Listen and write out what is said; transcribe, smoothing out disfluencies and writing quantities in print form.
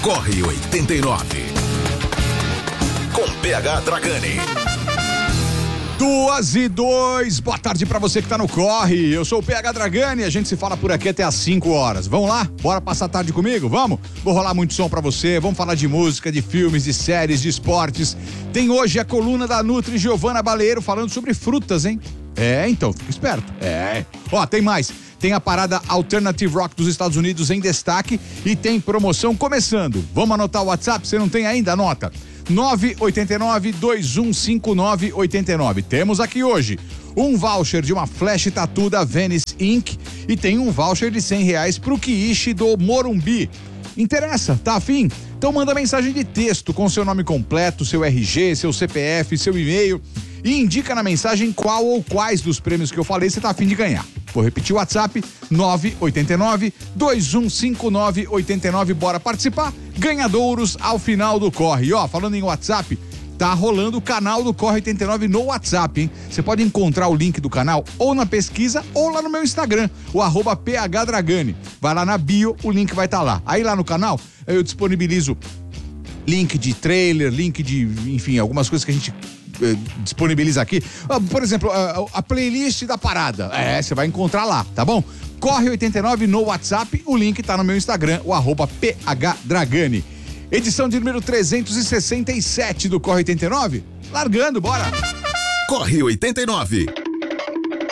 Corre 89. Com PH Dragani. 2:02, boa tarde pra você que tá no Corre. Eu sou o PH Dragani, a gente se fala por aqui até às 5 horas. Vamos lá? Bora passar a tarde comigo? Vamos? Vou rolar muito som pra você, vamos falar de música, de filmes, de séries, de esportes. Tem hoje a coluna da Nutri Giovana Baleiro falando sobre frutas, hein? Então, fica esperto. Ó, tem mais. Tem a parada Alternative Rock dos Estados Unidos em destaque e tem promoção começando. Vamos anotar o WhatsApp? Você não tem ainda? Anota. 989-2159-89. Temos aqui hoje um voucher de uma flash tattoo da Venice Inc. e tem um voucher de R$100 pro Kiishi do Morumbi. Interessa? Tá afim? Então manda mensagem de texto com seu nome completo, seu RG, seu CPF, seu e-mail e indica na mensagem qual ou quais dos prêmios que eu falei você tá afim de ganhar. Vou repetir o WhatsApp, 989-2159-89. Bora participar? Ganhadouros ao final do Corre. E ó, falando em WhatsApp, tá rolando o canal do Corre 89 no WhatsApp, hein? Você pode encontrar o link do canal ou na pesquisa ou lá no meu Instagram, o @PHDragani. Vai lá na bio, o link vai estar lá. Aí lá no canal, eu disponibilizo link de trailer, link de, enfim, algumas coisas que a gente disponibiliza aqui. Por exemplo, a playlist da parada. Você vai encontrar lá, tá bom? Corre 89 no WhatsApp, o link tá no meu Instagram, o @PHDragani. Edição de número 367 do Corre 89. Largando, bora! Corre 89.